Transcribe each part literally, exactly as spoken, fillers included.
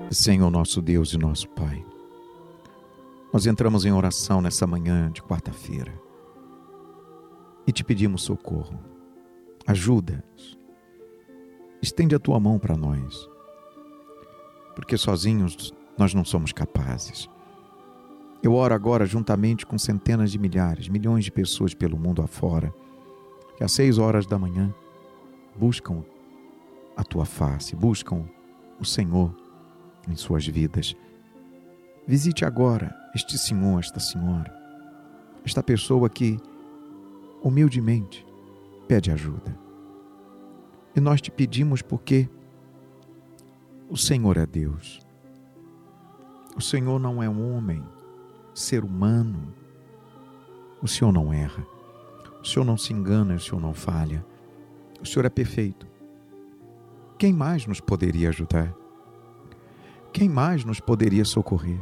Senhor nosso Deus e nosso Pai, nós entramos em oração nessa manhã de quarta-feira e te pedimos socorro, ajuda-nos, estende a tua mão para nós, porque sozinhos nós não somos capazes. Eu oro agora juntamente com centenas de milhares, milhões de pessoas pelo mundo afora, que às seis horas da manhã buscam a tua face, buscam o Senhor em suas vidas. Visite agora este senhor, esta senhora, esta pessoa que humildemente pede ajuda. E nós te pedimos porque o Senhor é Deus. O Senhor não é um homem, ser humano. O Senhor não erra. O Senhor não se engana, o Senhor não falha. O Senhor é perfeito. Quem mais nos poderia ajudar? Quem mais nos poderia socorrer?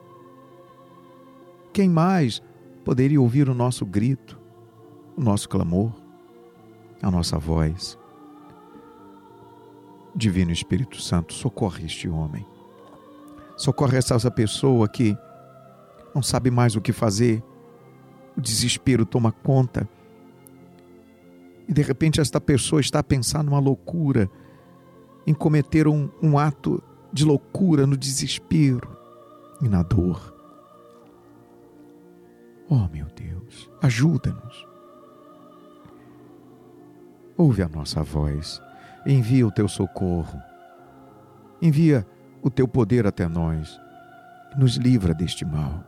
Quem mais poderia ouvir o nosso grito, o nosso clamor, a nossa voz? Divino Espírito Santo, socorre este homem. Socorre essa pessoa que não sabe mais o que fazer. O desespero toma conta. E de repente esta pessoa está a pensar numa loucura, em cometer um, um ato de loucura no desespero e na dor. Oh, meu Deus, ajuda-nos. Ouve a nossa voz, envia o teu socorro, envia o teu poder até nós, nos livra deste mal.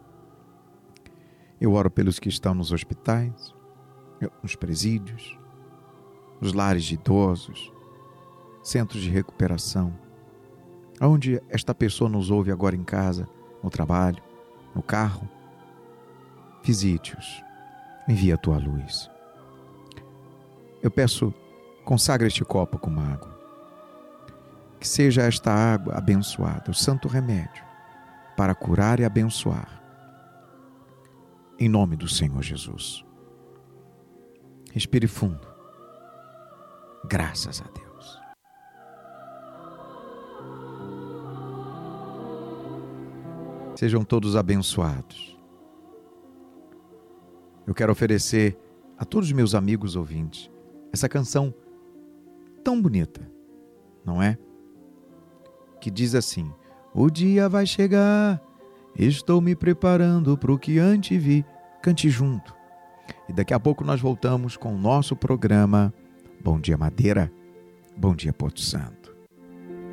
Eu oro pelos que estão nos hospitais, nos presídios, nos lares de idosos, centros de recuperação, onde esta pessoa nos ouve agora em casa, no trabalho, no carro. Visite-os, envia a tua luz. Eu peço, consagra este copo com água, que seja esta água abençoada, o santo remédio para curar e abençoar, em nome do Senhor Jesus. Respire fundo. Graças a Deus. Sejam todos abençoados. Eu quero oferecer a todos os meus amigos ouvintes essa canção tão bonita, não é? Que diz assim: o dia vai chegar, estou me preparando para o que antevi. Cante junto. E daqui a pouco nós voltamos com o nosso programa Bom Dia Madeira, Bom Dia Porto Santo.